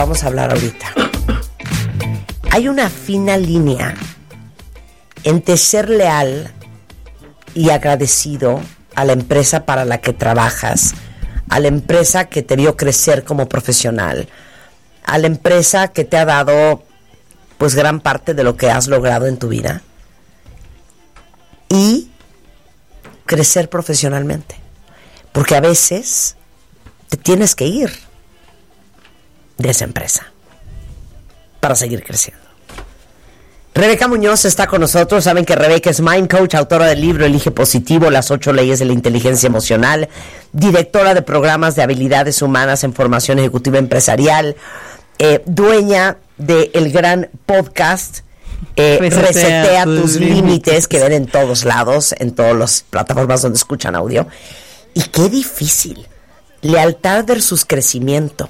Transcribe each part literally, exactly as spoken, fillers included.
Vamos a hablar ahorita. Hay una fina línea entre ser leal y agradecido a la empresa para la que trabajas, a la empresa que te vio crecer como profesional, a la empresa que te ha dado pues gran parte de lo que has logrado en tu vida, y crecer profesionalmente, porque a veces te tienes que ir de esa empresa para seguir creciendo. Rebeca Muñoz está con nosotros. Saben que Rebeca es Mind Coach, autora del libro Elige Positivo, las ocho leyes de la inteligencia emocional, directora de programas de habilidades humanas en formación ejecutiva empresarial, eh, dueña del gran podcast eh, Resetea, Resetea tus, tus límites, límites, que ven en todos lados, en todas las plataformas donde escuchan audio. Y qué difícil. Lealtad versus crecimiento.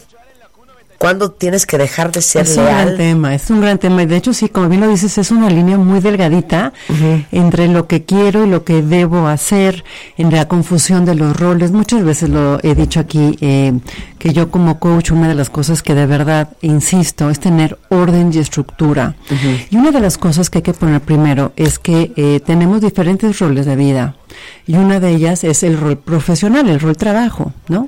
¿Cuándo tienes que dejar de ser leal? Es leal? un gran tema, es un gran tema. Y de hecho, sí, como bien lo dices, es una línea muy delgadita uh-huh. entre lo que quiero y lo que debo hacer, en la confusión de los roles. Muchas veces lo he dicho aquí, eh, que yo como coach, una de las cosas que de verdad insisto es tener orden y estructura. Uh-huh. Y una de las cosas que hay que poner primero es que eh, tenemos diferentes roles de vida. Y una de ellas es el rol profesional, el rol trabajo, ¿no?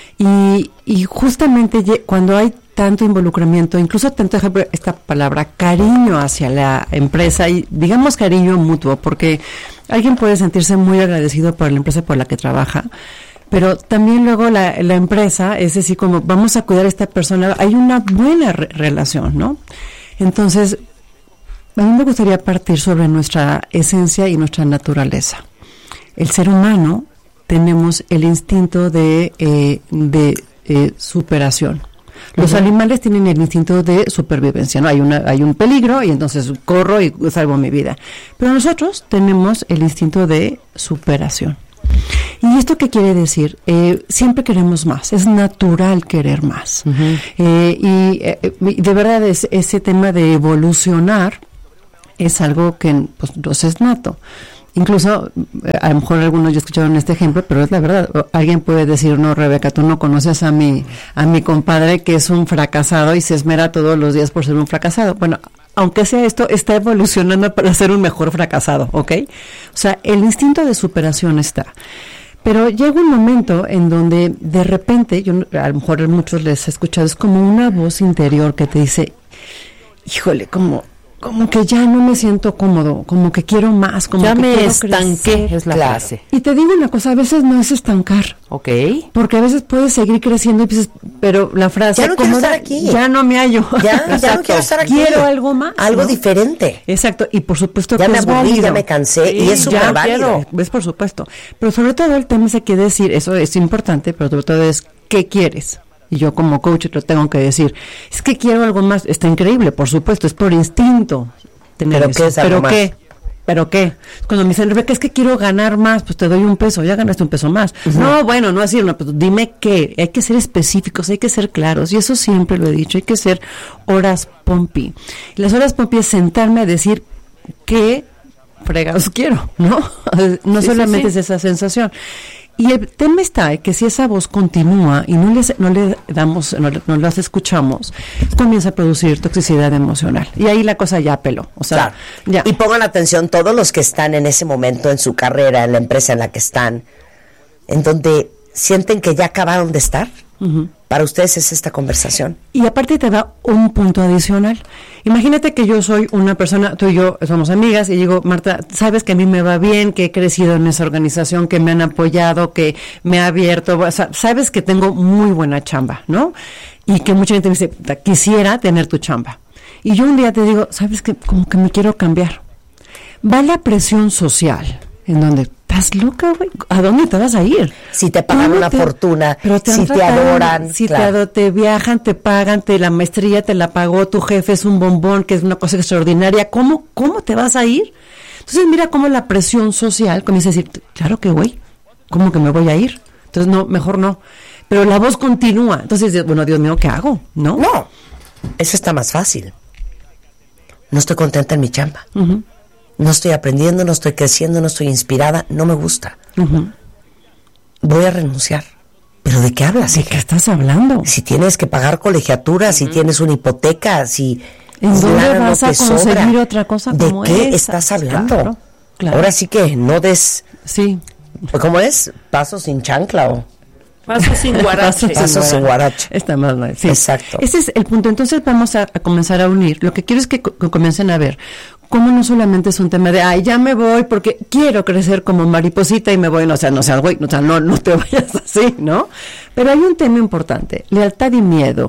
Y, y justamente cuando hay tanto involucramiento, incluso tanto, ejemplo, esta palabra, cariño hacia la empresa, y digamos cariño mutuo, porque alguien puede sentirse muy agradecido por la empresa por la que trabaja, pero también luego la, la empresa, es decir, como vamos a cuidar a esta persona, hay una buena re- relación, ¿no? Entonces, a mí me gustaría partir sobre nuestra esencia y nuestra naturaleza. El ser humano tenemos el instinto de, eh, de eh, superación. Los uh-huh. animales tienen el instinto de supervivencia, ¿no? Hay una, hay un peligro y entonces corro y salvo mi vida. Pero nosotros tenemos el instinto de superación. ¿Y esto qué quiere decir? Eh, siempre queremos más, es natural querer más. Uh-huh. Eh, y eh, de verdad es, ese tema de evolucionar es algo que pues, nos es nato. Incluso, a lo mejor algunos ya escucharon este ejemplo, pero es la verdad. Alguien puede decir, no, Rebeca, tú no conoces a mi, a mi compadre que es un fracasado y se esmera todos los días por ser un fracasado. Bueno, aunque sea esto, está evolucionando para ser un mejor fracasado, ¿ok? O sea, el instinto de superación está. Pero llega un momento en donde de repente, yo a lo mejor a muchos les he escuchado, es como una voz interior que te dice, híjole, como... como que ya no me siento cómodo, como que quiero más, como ya que me quiero estanqué, crecer. es la claro. frase. Y te digo una cosa, a veces no es estancar. Ok. Porque a veces puedes seguir creciendo y dices, pero la frase... Ya no quiero estar aquí. Ya no me hallo. Ya, ya no quiero estar aquí. Quiero algo más. Algo ¿no? diferente. Exacto, y por supuesto ya que me es aburrí, válido. ya me cansé, sí, y es súper válido. Es por supuesto. Pero sobre todo el tema se quiere decir, eso es importante, pero sobre todo es, ¿qué quieres? Y yo como coach lo tengo que decir, es que quiero algo más. Está increíble, por supuesto, es por instinto. ¿Pero eso. qué es algo ¿Pero más? qué? ¿Pero qué? Cuando me dicen, Rebeca, es que quiero ganar más, pues te doy un peso, ya ganaste un peso más. Uh-huh. No, bueno, no así, no, pues dime qué. Hay que ser específicos, hay que ser claros, y eso siempre lo he dicho, hay que ser horas pompi. Y las horas pompi es sentarme a decir qué fregados quiero, ¿no? No sí, solamente sí, sí. es esa sensación. Y el tema está que si esa voz continúa y no, les, no le damos, no, no las escuchamos, comienza a producir toxicidad emocional. Y ahí la cosa ya peló. O sea, claro. ya. Y pongan atención todos los que están en ese momento en su carrera, en la empresa en la que están, en donde sienten que ya acabaron de estar. Uh-huh. Para ustedes es esta conversación. Y aparte te da un punto adicional. Imagínate que yo soy una persona, tú y yo somos amigas, y digo, Marta, sabes que a mí me va bien, que he crecido en esa organización, que me han apoyado, que me ha abierto, o sea, sabes que tengo muy buena chamba, ¿no? Y que mucha gente me dice, quisiera tener tu chamba. Y yo un día te digo, sabes que como que me quiero cambiar. Va la presión social, en donde... ¿Estás loca, güey? ¿A dónde te vas a ir? Si te pagan una te, fortuna, te si te adoran. Si claro. te, te viajan, te pagan, te la maestría te la pagó, tu jefe es un bombón, que es una cosa extraordinaria. ¿Cómo, cómo te vas a ir? Entonces mira cómo la presión social comienza a decir, claro que güey, ¿cómo que me voy a ir? Entonces no, mejor no. Pero la voz continúa. Entonces, bueno, Dios mío, ¿qué hago? No. No, eso está más fácil. No estoy contenta en mi chamba. Uh-huh. No estoy aprendiendo, no estoy creciendo, no estoy inspirada, no me gusta. Uh-huh. Voy a renunciar. ¿Pero de qué hablas? ¿De qué estás hablando? Si tienes que pagar colegiatura, uh-huh. si tienes una hipoteca, si... ¿En dónde vas no a conseguir sobra? Otra cosa como ¿De qué esa? estás hablando? Claro, claro. Ahora sí que no des... Sí. ¿Cómo es? ¿Paso sin chancla o...? Paso sin guarache. Paso sin guarache. Está más mal, sí. Exacto. Ese es el punto. Entonces vamos a, a comenzar a unir. Lo que quiero es que, co- que comiencen a ver cómo no solamente es un tema de, ay, ya me voy porque quiero crecer como mariposita y me voy, no, o sea, no seas güey, o sea, no, no te vayas así, ¿no? Pero hay un tema importante, lealtad y miedo.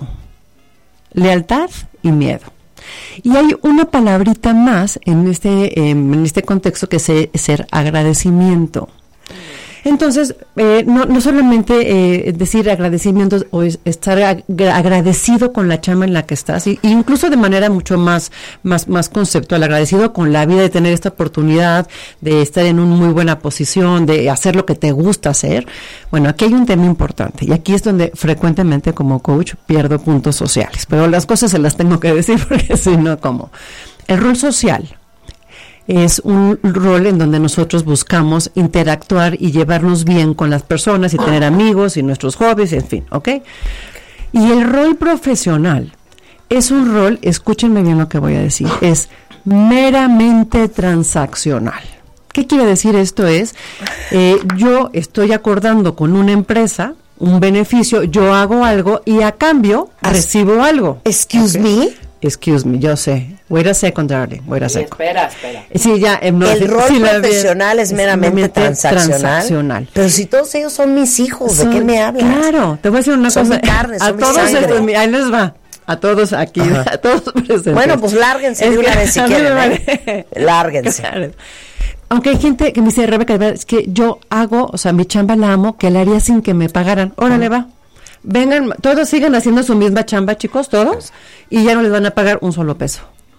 Lealtad y miedo. Y hay una palabrita más en este, eh, en este contexto que es ser agradecimiento. Entonces, eh, no, no solamente eh, decir agradecimientos o es, estar ag- agradecido con la chamba en la que estás, y, incluso de manera mucho más, más, más conceptual, agradecido con la vida de tener esta oportunidad, de estar en una muy buena posición, de hacer lo que te gusta hacer. Bueno, aquí hay un tema importante, y aquí es donde frecuentemente como coach pierdo puntos sociales, pero las cosas se las tengo que decir porque si no, ¿cómo? El rol social es un rol en donde nosotros buscamos interactuar y llevarnos bien con las personas y tener amigos y nuestros hobbies, en fin, ¿ok? Y el rol profesional es un rol, escúchenme bien lo que voy a decir, es meramente transaccional. ¿Qué quiere decir esto? Es, eh, yo estoy acordando con una empresa un beneficio, yo hago algo y a cambio As- recibo algo. Excuse okay. me. Excuse me, yo sé. Wait a second, darling. Wait a second. Espera, espera. Sí, ya. Eh, no, el sí, rol sí, profesional es meramente transaccional. transaccional. Pero si todos ellos son mis hijos, son, ¿de qué me hablas? Claro, te voy a decir una son cosa. Mi carne, a son todos mi sangre. estos, ahí les va. A todos aquí, Ajá. a todos presentes. Bueno, pues lárguense de una vez si quieren. Vale. ¿eh? Lárguense. Claro. Aunque hay gente que me dice, Rebeca, es que yo hago, o sea, mi chamba la amo, que la haría sin que me pagaran. Órale, va. Vengan, todos sigan haciendo su misma chamba, chicos, todos, y ya no les van a pagar un solo peso.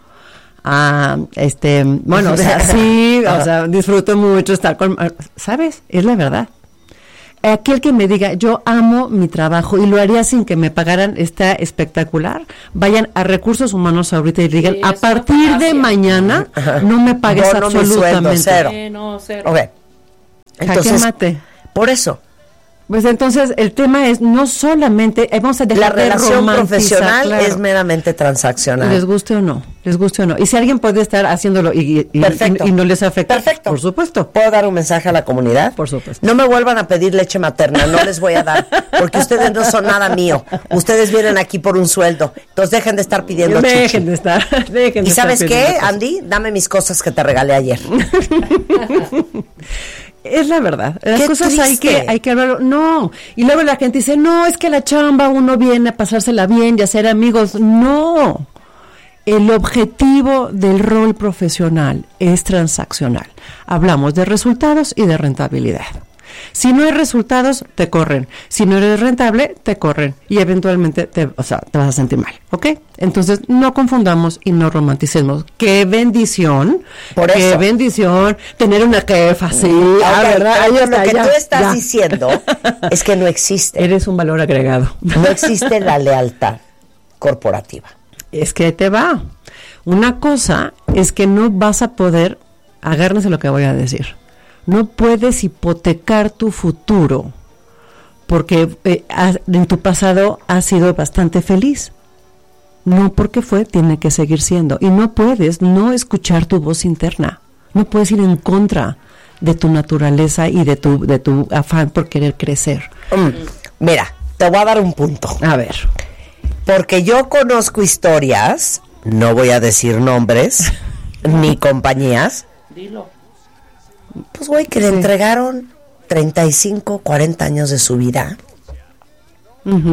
Ah, este, bueno, o sea, sí, o sea, disfruto mucho estar con, ¿sabes? Es la verdad. Aquel que me diga, yo amo mi trabajo y lo haría sin que me pagaran, está espectacular. Vayan a Recursos Humanos ahorita y digan, sí, a partir de mañana Ajá. no me pagues Bono absolutamente. Sueldo, cero. Sí, no, cero. Ok. Entonces, mate. Por eso. Pues entonces el tema es no solamente eh, vamos a dejar la relación de profesional claro. es meramente transaccional. Les guste o no, les guste o no. Y si alguien puede estar haciéndolo y, y, Perfecto. y, y no les afecta, Perfecto. Por supuesto. ¿Puedo dar un mensaje a la comunidad? Por supuesto. No me vuelvan a pedir leche materna, no les voy a dar, porque ustedes no son nada mío. Ustedes vienen aquí por un sueldo, entonces dejen de estar pidiendo chichi. Dejen de estar. Dejen ¿Y de sabes estar qué, Andy? Dame mis cosas que te regalé ayer. Es la verdad, las Qué cosas triste. hay que hay que hablarlo, no, y luego la gente dice, no, es que la chamba uno viene a pasársela bien y a ser amigos, no, el objetivo del rol profesional es transaccional, hablamos de resultados y de rentabilidad. Si no hay resultados, te corren. Si no eres rentable, te corren. Y eventualmente te, o sea, te vas a sentir mal. ¿Ok? Entonces, no confundamos y no romanticemos. ¡Qué bendición! Por ¡Qué eso. bendición! Tener una jefa así. Okay, ah, ¿verdad? Ahí está, lo que ya, tú estás ya. diciendo es que no existe. Eres un valor agregado. No existe la lealtad corporativa. Es que te va. Una cosa es que no vas a poder, agárrense lo que voy a decir. No puedes hipotecar tu futuro porque eh, has, en tu pasado has sido bastante feliz. No porque fue, tiene que seguir siendo. Y no puedes no escuchar tu voz interna. No puedes ir en contra de tu naturaleza y de tu, de tu afán por querer crecer. Mm, mira, te voy a dar un punto. A ver. Porque yo conozco historias, no voy a decir nombres, ni compañías. Dilo. Pues, güey, que sí. le entregaron treinta y cinco, cuarenta años de su vida uh-huh.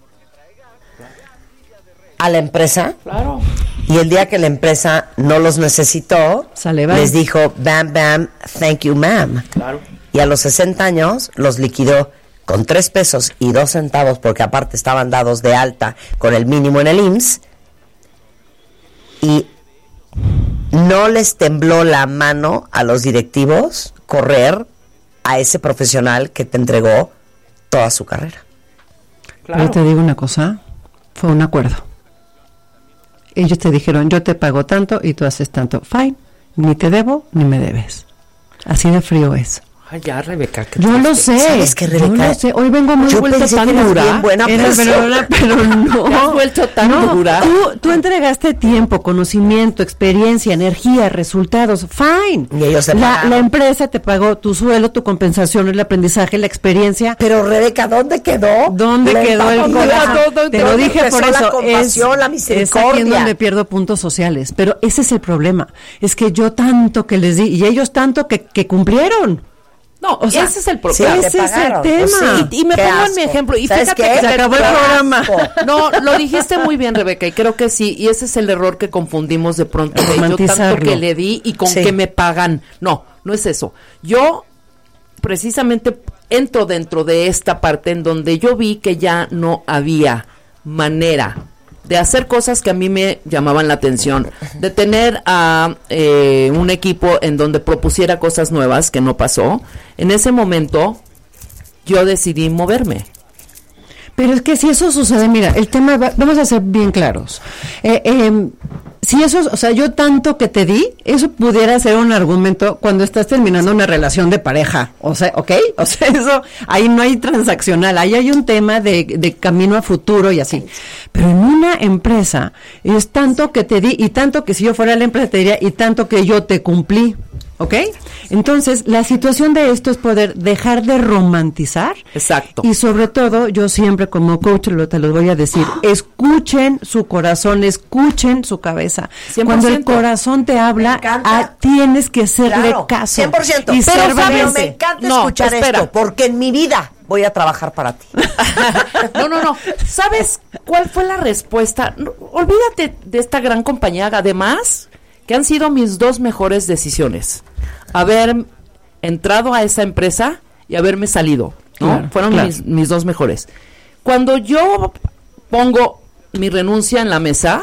a la empresa. Claro. Y el día que la empresa no los necesitó, Sale, les dijo, bam, bam, thank you, ma'am. Claro. Y a los sesenta años los liquidó con tres pesos y dos centavos, porque aparte estaban dados de alta con el mínimo en el I M S S. Y no les tembló la mano a los directivos correr a ese profesional que te entregó toda su carrera. Claro. Yo te digo una cosa, fue un acuerdo. Ellos te dijeron, yo te pago tanto y tú haces tanto. Fine, ni te debo ni me debes. Así de frío es. Ay, ya, Rebeca. ¿qué Yo te- lo sé. ¿Sabes qué, Rebeca? Yo lo sé. Hoy vengo muy Yo vuelta pensé tan que eras dura. bien buena Eres persona. buena, pero no. Te has vuelto tan No, dura. Tú, tú entregaste tiempo, conocimiento, experiencia, energía, resultados. Fine. Y ellos te la, pagaron. la empresa te pagó tu sueldo, tu compensación, el aprendizaje, la experiencia. Pero Rebeca, ¿dónde quedó? ¿Dónde La quedó el empatía? corazón? Te lo ¿Dónde dije por empezó eso. La compasión, la es misericordia. aquí en donde pierdo puntos sociales. Pero ese es el problema. Es que yo tanto que les di y ellos tanto que, que cumplieron. No, O sea, ese es el Sí, problema. te ese es el pagaron. tema. Pues sí, Y, y me qué pongo en mi asco. ejemplo. Y ¿Sabes fíjate qué? que Se acabó el Qué programa. asco. No, lo dijiste muy bien, Rebeca, y creo que sí, y ese es el error que confundimos de pronto, de yo tanto Romantizarlo. que le di y con Sí. que me pagan. No, no es eso. Yo precisamente entro dentro de esta parte en donde yo vi que ya no había manera de hacer cosas que a mí me llamaban la atención, de tener a eh, un equipo en donde propusiera cosas nuevas, que no pasó. En ese momento yo decidí moverme. Pero es que si eso sucede, mira, el tema, va- vamos a ser bien claros. Eh, eh, si eso, o sea, yo tanto que te di, eso pudiera ser un argumento cuando estás terminando una relación de pareja. O sea, ¿ok? O sea, eso, ahí no hay transaccional, ahí hay un tema de, de camino a futuro y así. Pero en una empresa, es tanto que te di y tanto que si yo fuera la empresa te diría y tanto que yo te cumplí. ¿Ok? Entonces, la situación de esto es poder dejar de romantizar. Exacto. Y sobre todo, yo siempre como coach lo, te lo voy a decir, escuchen su corazón, escuchen su cabeza. cien por Cuando el ciento. corazón te habla, Me encanta. ah, tienes que hacerle Claro, caso. cien por ciento. Y Pero, ser ¿sabes? valiente. me encanta No, escuchar espera. esto, porque en mi vida voy a trabajar para ti. No, no, no. ¿Sabes cuál fue la respuesta? No, olvídate de esta gran compañía. Además, que han sido mis dos mejores decisiones. Haber entrado a esa empresa y haberme salido, ¿no? Claro, Fueron claro. mis, mis dos mejores. Cuando yo pongo mi renuncia en la mesa,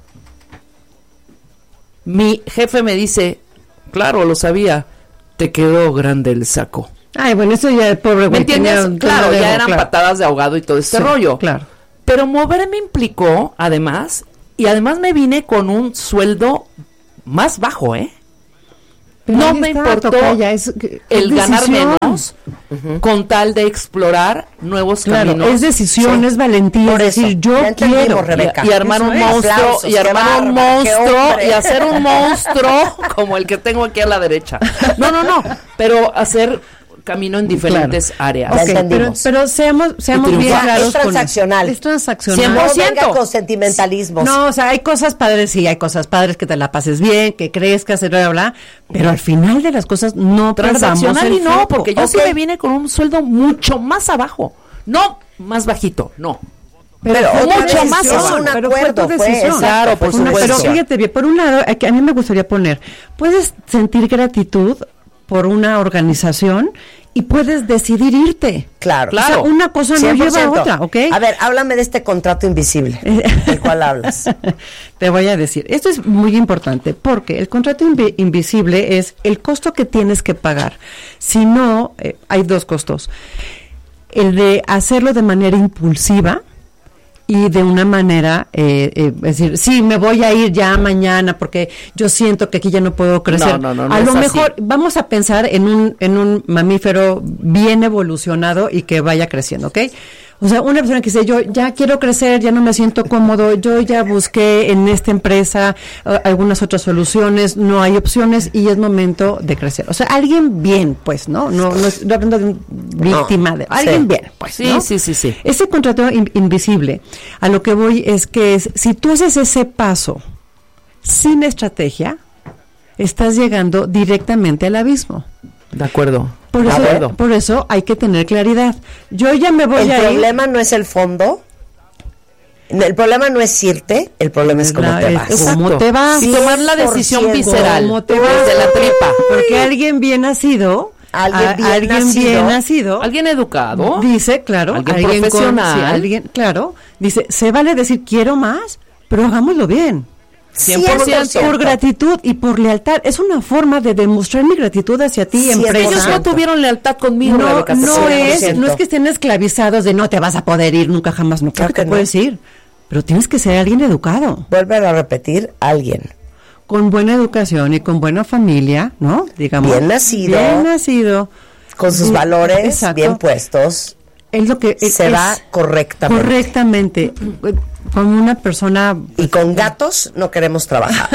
mi jefe me dice, claro, lo sabía, te quedó grande el saco. Ay, bueno, eso ya el pobre ¿Me güey. entiendes? tenía un- Claro, tenía ya dedo, eran claro. patadas de ahogado y todo este Sí, rollo. Claro. Pero moverme implicó, además, y además me vine con un sueldo más bajo, ¿eh? Pero no ahí me está, importó tocaya, es que- el es ganar decisión. menos con tal de explorar nuevos Claro, caminos. es decisión, Sí. es valentía, Por es decir, eso, yo ya entendimos, quiero. Rebeca. y, y armar Eso un es. monstruo, Aplausos, y qué armar un bárbara, qué monstruo, hombre. y hacer un monstruo como el que tengo aquí a la derecha. No, no, no, pero hacer camino en diferentes áreas. Ya Ok, pero, entendimos. pero seamos, seamos Y bien triunfar. claros Es con transaccional. eso. Es transaccional. cien por No ciento. venga con sentimentalismos. No, o sea, hay cosas padres, sí, hay cosas padres que te la pases bien, que crezcas, bla, bla, bla, pero al final de las cosas no perdamos Transaccional el y no, foco. porque yo sí Ok. me vine con un sueldo mucho más abajo. No más bajito, no. Pero fue otra mucho vez, más es abajo. un Pero fue tu acuerdo, fue, decisión. exacto, Claro, por fue una supuesto. Pero decisión. fíjate bien, por un lado, aquí a mí me gustaría poner, puedes sentir gratitud por una organización y puedes decidir irte. Claro. Claro. O sea, una cosa no cien por lleva a ciento. otra, ¿ok? A ver, háblame de este contrato invisible, del cual hablas. Te voy a decir, esto es muy importante porque el contrato invi- invisible es el costo que tienes que pagar. Si no, eh, hay dos costos. El de hacerlo de manera impulsiva y de una manera, eh, eh, es decir, sí, me voy a ir ya mañana porque yo siento que aquí ya no puedo crecer. No, no, no, no a es lo así. mejor vamos a pensar en un, en un mamífero bien evolucionado y que vaya creciendo, ¿ok? O sea, una persona que dice, yo ya quiero crecer, ya no me siento cómodo, yo ya busqué en esta empresa uh, algunas otras soluciones, no hay opciones y es momento de crecer. O sea, alguien bien, pues, ¿no? No, no, es- no hablando de un víctima, de alguien sí. bien, pues, Sí, ¿no? sí, sí, sí. Ese contrato in- invisible, a lo que voy es que es, si tú haces ese paso sin estrategia, estás llegando directamente al abismo. De acuerdo. Por de eso, acuerdo. por eso hay que tener claridad. Yo ya me voy El a ir. problema no es el fondo. El problema no es irte, el problema es cómo La- te es- vas. ¿Cómo Exacto. te vas? Y tomar la decisión cien por ciento. visceral. ¿Cómo te desde vas? la tripa. Porque alguien bien nacido, Alguien a- bien alguien nacido, bien nacido, Alguien educado. dice, claro, Alguien con- profesional. sí, alguien, claro, dice, se vale decir quiero más, pero hagámoslo bien. cien por ciento. Por gratitud y por lealtad. Es una forma de demostrar mi gratitud hacia ti, cien por empresa. Ellos no tuvieron lealtad conmigo, No, Rebeca, te no puedo es, decir. no es que estén esclavizados de no te vas a poder ir nunca jamás, no creo Claro que te que no. puedes ir, pero tienes que ser alguien educado, Vuelve a repetir, alguien. con buena educación y con buena familia, ¿no? Digamos. Bien nacido. Bien nacido. con sus valores Exacto. bien puestos, es lo que se es, va correctamente. Correctamente. Como una persona... Y con gatos no queremos trabajar.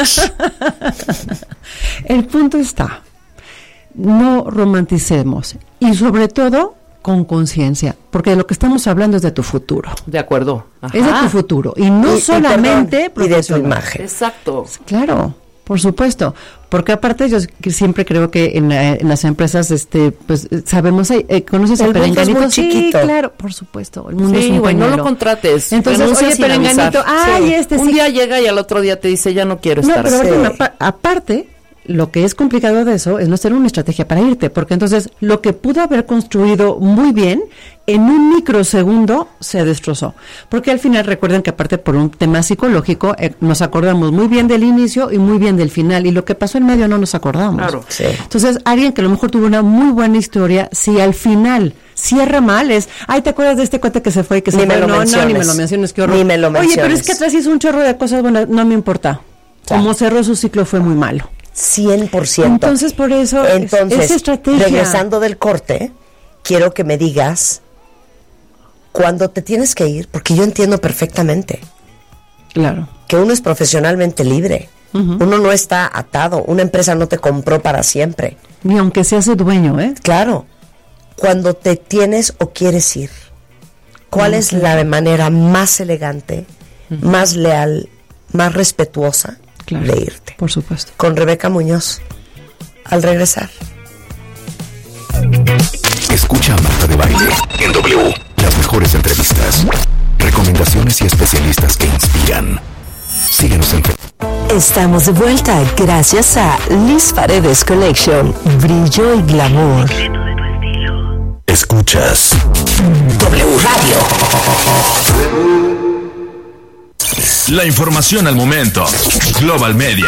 El punto está, no romanticemos y sobre todo con conciencia, porque de lo que estamos hablando es de tu futuro. De acuerdo. Ajá. Es de tu futuro y no Y- y solamente perdón, y de tu imagen. Exacto. Claro, por supuesto, porque aparte yo que siempre creo que en, la- en las empresas, este, pues sabemos, eh, eh, conoces El a mundo es Perenganito, muy sí, chiquito. claro, por supuesto, el mundo es Sí, un güey, no pañuelo. lo contrates. Entonces, Renuncia oye, sin Perenganito, avisar. ay, Sí. este Un sí. día llega y al otro día te dice, ya no quiero No, estar. pero Sí. bueno, apa- aparte, lo que es complicado de eso es no tener una estrategia para irte, porque entonces lo que pudo haber construido muy bien, en un microsegundo se destrozó. Porque al final recuerden que aparte por un tema psicológico, eh, nos acordamos muy bien del inicio y muy bien del final, y lo que pasó en medio no nos acordamos. Claro. Sí. Entonces, alguien que a lo mejor tuvo una muy buena historia, si al final cierra mal, es, ay, ¿te acuerdas de este cuate que se fue y que se Ni me fue? lo No, no, ni menciones. me lo menciones, qué horror. Ni me lo Oye, pero es menciones. que atrás hizo un chorro de cosas buenas, no me importa. Ya. Como cerró su ciclo fue muy malo. cien por ciento. Entonces, por eso, es- Entonces, es estrategia. regresando del corte, quiero que me digas cuándo te tienes que ir, porque yo entiendo perfectamente Claro. que uno es profesionalmente libre. Ujú. Uno no está atado. Una empresa no te compró para siempre. Ni aunque seas el dueño, ¿eh? Claro. Cuando te tienes o quieres ir, ¿cuál es la manera más elegante, más leal, más respetuosa Claro. de irte? Por supuesto. Con Rebeca Muñoz, al regresar. Escucha a Marta de Baile en W. Las mejores entrevistas, recomendaciones y especialistas que inspiran. Síguenos en Facebook. Estamos de vuelta gracias a Liz Paredes Collection. Brillo y glamour. Escuchas W Radio. La información al momento. Global Media.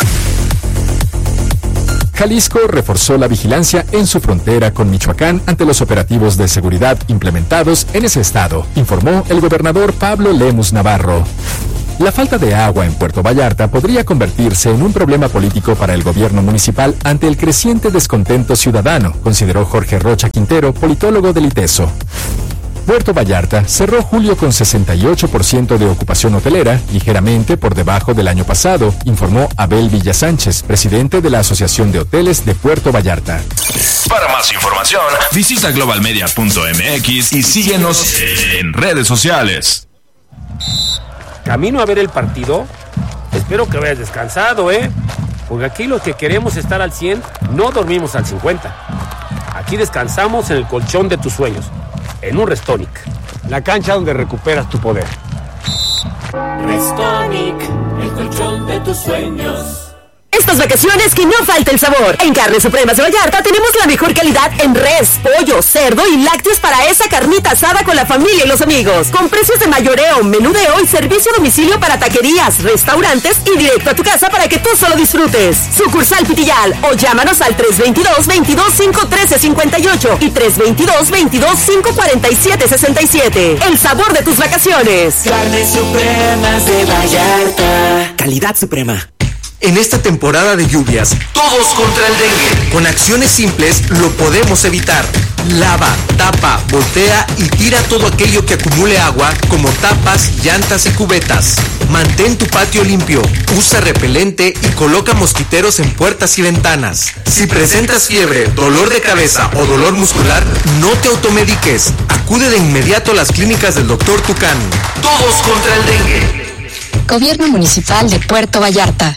Jalisco reforzó la vigilancia en su frontera con Michoacán ante los operativos de seguridad implementados en ese estado, informó el gobernador Pablo Lemus Navarro. La falta de agua en Puerto Vallarta podría convertirse en un problema político para el gobierno municipal ante el creciente descontento ciudadano, consideró Jorge Rocha Quintero, politólogo del ITESO. Puerto Vallarta cerró julio con sesenta y ocho por ciento de ocupación hotelera, ligeramente por debajo del año pasado, informó Abel Villasánchez, presidente de la Asociación de Hoteles de Puerto Vallarta. Para más información, visita global media punto m x y síguenos en redes sociales. Camino a ver el partido. Espero que vayas descansado, ¿eh? Porque aquí los que queremos estar al cien no dormimos al cincuenta. Aquí descansamos en el colchón de tus sueños, en un Restonic, la cancha donde recuperas tu poder. Restonic, el colchón de tus sueños. Estas vacaciones que no falte el sabor. En Carnes Supremas de Vallarta tenemos la mejor calidad en res, pollo, cerdo y lácteos para esa carnita asada con la familia y los amigos. Con precios de mayoreo, menudeo y servicio a domicilio para taquerías, restaurantes y directo a tu casa para que tú solo disfrutes. Sucursal Pitillal o llámanos al tres veintidós, veintidós, cinco trece, cincuenta y ocho y tres veintidós, veintidós, cinco cuarenta y siete, sesenta y siete. El sabor de tus vacaciones. Carnes Supremas de Vallarta. Calidad suprema. En esta temporada de lluvias, todos contra el dengue. Con acciones simples lo podemos evitar. Lava, tapa, voltea y tira todo aquello que acumule agua, como tapas, llantas y cubetas. Mantén tu patio limpio, usa repelente y coloca mosquiteros en puertas y ventanas. Si presentas fiebre, dolor de cabeza o dolor muscular, no te automediques. Acude de inmediato a las clínicas del doctor Tucán. Todos contra el dengue. Gobierno Municipal de Puerto Vallarta.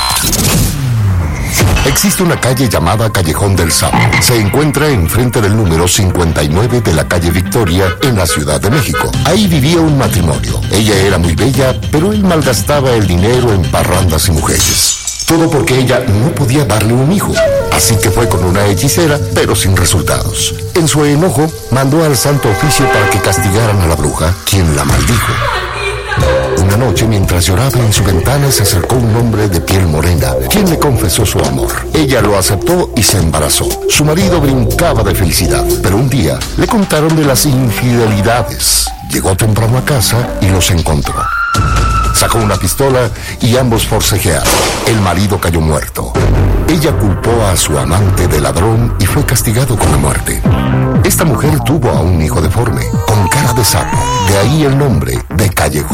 Existe una calle llamada Callejón del Sapo. Se encuentra enfrente del número cincuenta y nueve de la calle Victoria, en la Ciudad de México. Ahí vivía un matrimonio. Ella era muy bella, pero él malgastaba el dinero en parrandas y mujeres. Todo porque ella no podía darle un hijo. Así que fue con una hechicera, pero sin resultados. En su enojo, mandó al Santo Oficio para que castigaran a la bruja, quien la maldijo. Una noche, mientras lloraba en su ventana, se acercó un hombre de piel morena, quien le confesó su amor. Ella lo aceptó y se embarazó. Su marido brincaba de felicidad, pero un día le contaron de las infidelidades. Llegó temprano a casa y los encontró. Sacó una pistola y ambos forcejearon. El marido cayó muerto. Ella culpó a su amante de ladrón y fue castigado con la muerte. Esta mujer tuvo a un hijo deforme, con cara de sapo, de ahí el nombre de Callejón